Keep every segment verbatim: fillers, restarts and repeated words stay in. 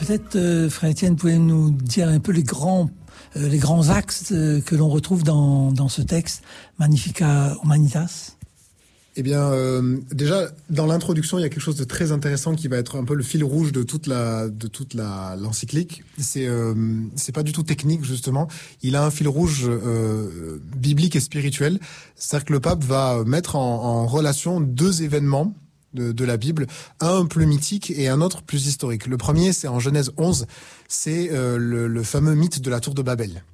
Peut-être, euh, frère Étienne, pouvez nous dire un peu les grands, euh, les grands axes euh, que l'on retrouve dans, dans ce texte, Magnificat Humanitas? Eh bien, euh, déjà dans l'introduction, il y a quelque chose de très intéressant qui va être un peu le fil rouge de toute la de toute la l'encyclique. C'est euh, c'est pas du tout technique justement. Il a un fil rouge euh, biblique et spirituel. C'est-à-dire que le pape va mettre en, en relation deux événements de, de la Bible, un plus mythique et un autre plus historique. Le premier, c'est en Genèse onze, c'est euh, le, le fameux mythe de la tour de Babel.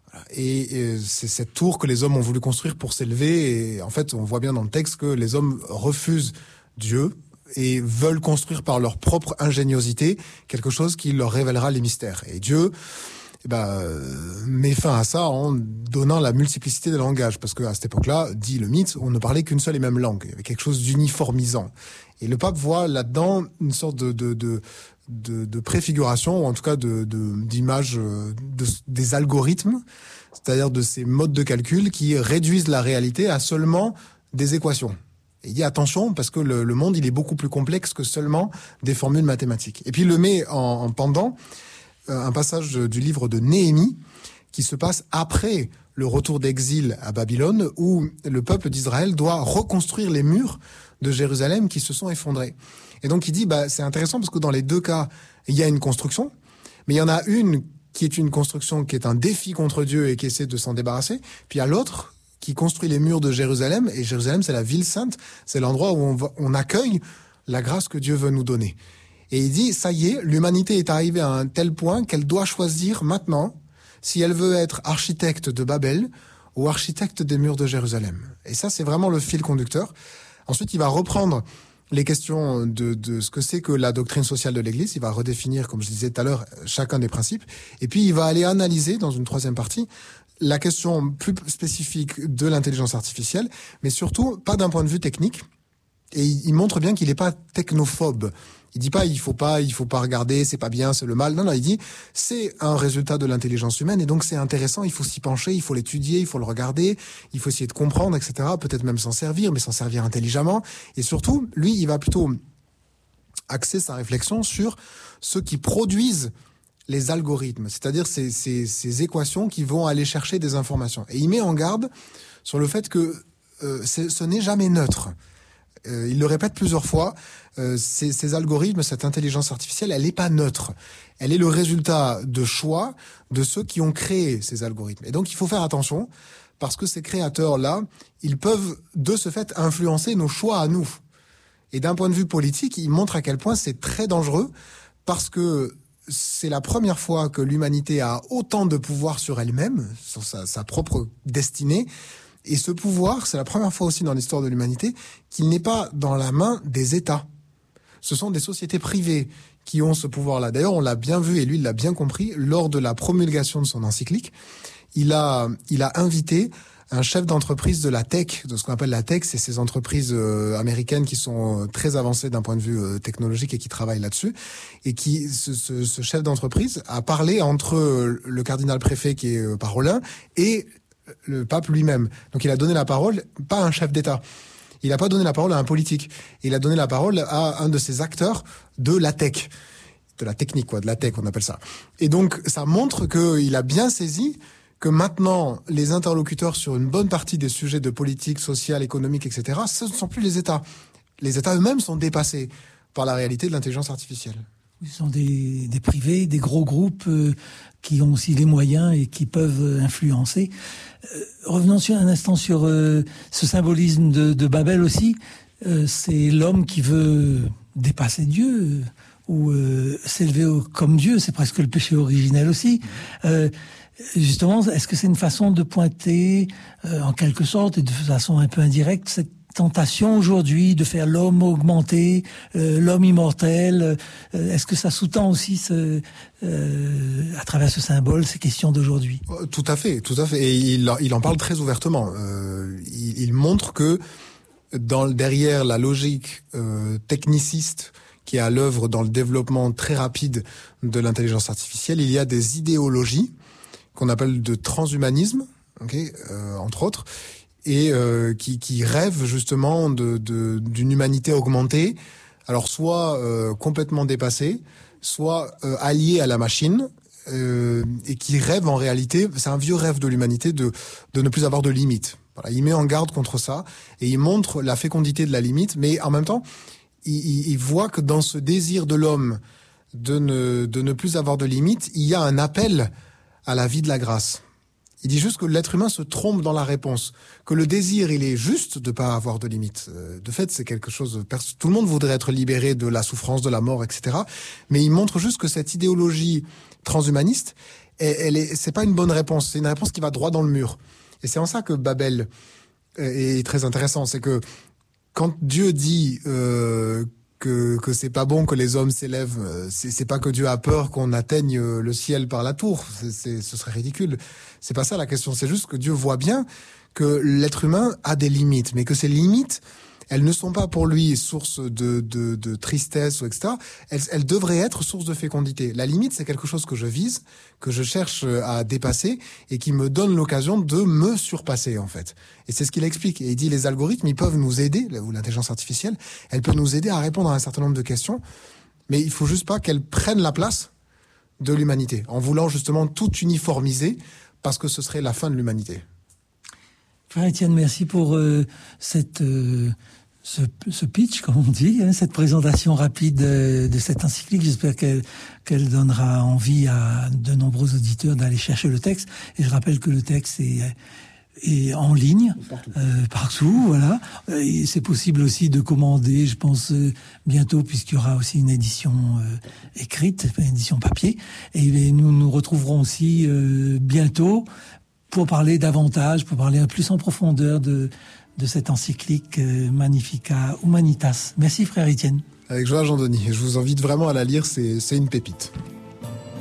Et, et c'est cette tour que les hommes ont voulu construire pour s'élever. Et en fait, on voit bien dans le texte que les hommes refusent Dieu et veulent construire par leur propre ingéniosité quelque chose qui leur révélera les mystères. Et Dieu eh ben, euh, met fin à ça en donnant la multiplicité des langages. Parce qu'à cette époque-là, dit le mythe, on ne parlait qu'une seule et même langue. Il y avait quelque chose d'uniformisant. Et le pape voit là-dedans une sorte de... de, de De, de préfiguration, ou en tout cas de, de, d'image de, des algorithmes, c'est-à-dire de ces modes de calcul qui réduisent la réalité à seulement des équations. Et il dit attention, parce que le, le monde, il est beaucoup plus complexe que seulement des formules mathématiques. Et puis il le met en, en pendant euh, un passage du livre de Néhémie, qui se passe après le retour d'exil à Babylone, où le peuple d'Israël doit reconstruire les murs de Jérusalem qui se sont effondrés. Et donc il dit, bah c'est intéressant parce que dans les deux cas, il y a une construction, mais il y en a une qui est une construction qui est un défi contre Dieu et qui essaie de s'en débarrasser, puis il y a l'autre qui construit les murs de Jérusalem, et Jérusalem c'est la ville sainte, c'est l'endroit où on, va, on accueille la grâce que Dieu veut nous donner. Et il dit, ça y est, l'humanité est arrivée à un tel point qu'elle doit choisir maintenant si elle veut être architecte de Babel ou architecte des murs de Jérusalem. Et ça c'est vraiment le fil conducteur. Ensuite il va reprendre les questions de, de ce que c'est que la doctrine sociale de l'Église. Il va redéfinir, comme je disais tout à l'heure, chacun des principes. Et puis, il va aller analyser, dans une troisième partie, la question plus spécifique de l'intelligence artificielle, mais surtout, pas d'un point de vue technique. Et il montre bien qu'il n'est pas technophobe. Il dit pas, il faut pas, il faut pas regarder, c'est pas bien, c'est le mal. Non, non, il dit, c'est un résultat de l'intelligence humaine et donc c'est intéressant, il faut s'y pencher, il faut l'étudier, il faut le regarder, il faut essayer de comprendre, et cetera. Peut-être même s'en servir, mais s'en servir intelligemment. Et surtout, lui, il va plutôt axer sa réflexion sur ceux qui produisent les algorithmes, c'est-à-dire ces, ces, ces équations qui vont aller chercher des informations. Et il met en garde sur le fait que euh, ce n'est jamais neutre. Euh, il le répète plusieurs fois, euh, ces, ces algorithmes, cette intelligence artificielle, elle n'est pas neutre. Elle est le résultat de choix de ceux qui ont créé ces algorithmes. Et donc il faut faire attention, parce que ces créateurs-là, ils peuvent de ce fait influencer nos choix à nous. Et d'un point de vue politique, il montre à quel point c'est très dangereux, parce que c'est la première fois que l'humanité a autant de pouvoir sur elle-même, sur sa, sa propre destinée. Et ce pouvoir, c'est la première fois aussi dans l'histoire de l'humanité qu'il n'est pas dans la main des États. Ce sont des sociétés privées qui ont ce pouvoir-là. D'ailleurs, on l'a bien vu, et lui, il l'a bien compris, lors de la promulgation de son encyclique. Il a, il a invité un chef d'entreprise de la tech, de ce qu'on appelle la tech, c'est ces entreprises euh, américaines qui sont euh, très avancées d'un point de vue euh, technologique et qui travaillent là-dessus. Et qui, ce, ce, ce chef d'entreprise a parlé entre euh, le cardinal préfet qui est euh, Parolin et le pape lui-même. Donc il a donné la parole, pas à un chef d'État. Il n'a pas donné la parole à un politique. Il a donné la parole à un de ces acteurs de la tech, de la technique, quoi, de la tech, on appelle ça. Et donc ça montre qu'il a bien saisi que maintenant, les interlocuteurs sur une bonne partie des sujets de politique, sociale, économique, et cetera, ce ne sont plus les États. Les États eux-mêmes sont dépassés par la réalité de l'intelligence artificielle. Ce sont des, des privés, des gros groupes euh, qui ont aussi les moyens et qui peuvent influencer. Euh, revenons sur un instant sur euh, ce symbolisme de, de Babel aussi. Euh, c'est l'homme qui veut dépasser Dieu euh, ou euh, s'élever au, comme Dieu. C'est presque le péché originel aussi. Euh, justement, est-ce que c'est une façon de pointer, euh, en quelque sorte, et de façon un peu indirecte, cette tentation aujourd'hui de faire l'homme augmenté, euh, l'homme immortel, euh, est-ce que ça sous-tend aussi ce, euh, à travers ce symbole ces questions d'aujourd'hui? Tout à fait, tout à fait. Et il, il en parle très ouvertement. Euh, il, il montre que dans, derrière la logique euh, techniciste qui est à l'œuvre dans le développement très rapide de l'intelligence artificielle, il y a des idéologies qu'on appelle de transhumanisme, okay, euh, entre autres, et euh, qui, qui rêvent justement de, de, d'une humanité augmentée, alors soit euh, complètement dépassée, soit euh, allié à la machine euh, et qui rêve en réalité, c'est un vieux rêve de l'humanité de, de ne plus avoir de limites. Voilà, il met en garde contre ça et il montre la fécondité de la limite, mais en même temps, il, il, il voit que dans ce désir de l'homme de ne, de ne plus avoir de limites, il y a un appel à la vie de la grâce. Il dit juste que l'être humain se trompe dans la réponse, que le désir, il est juste de pas avoir de limites. De fait, c'est quelque chose... Tout le monde voudrait être libéré de la souffrance, de la mort, et cetera. Mais il montre juste que cette idéologie transhumaniste, elle, elle est, c'est pas une bonne réponse. C'est une réponse qui va droit dans le mur. Et c'est en ça que Babel est très intéressant. C'est que quand Dieu dit euh, que que c'est pas bon que les hommes s'élèvent, c'est, c'est pas que Dieu a peur qu'on atteigne le ciel par la tour. C'est, c'est, ce serait ridicule. C'est pas ça la question. C'est juste que Dieu voit bien que l'être humain a des limites, mais que ces limites, elles ne sont pas pour lui source de, de, de tristesse, et cetera. Elles, elles devraient être source de fécondité. La limite, c'est quelque chose que je vise, que je cherche à dépasser et qui me donne l'occasion de me surpasser, en fait. Et c'est ce qu'il explique. Et il dit, les algorithmes, ils peuvent nous aider, ou l'intelligence artificielle, elle peut nous aider à répondre à un certain nombre de questions, mais il faut juste pas qu'elle prenne la place de l'humanité, en voulant justement tout uniformiser, parce que ce serait la fin de l'humanité. Frère Étienne, merci pour euh, cette, euh, ce, ce pitch, comme on dit, hein, cette présentation rapide de, de cette encyclique. J'espère qu'elle, qu'elle donnera envie à de nombreux auditeurs d'aller chercher le texte. Et je rappelle que le texte est, est en ligne, partout, euh, partout voilà. Et c'est possible aussi de commander, je pense, euh, bientôt, puisqu'il y aura aussi une édition euh, écrite, une édition papier. Et nous nous retrouverons aussi euh, bientôt pour parler davantage, pour parler plus en profondeur de, de cette encyclique euh, Magnificat Humanitas. Merci frère Étienne. Avec joie, Jean-Denis. Je vous invite vraiment à la lire, c'est, c'est une pépite.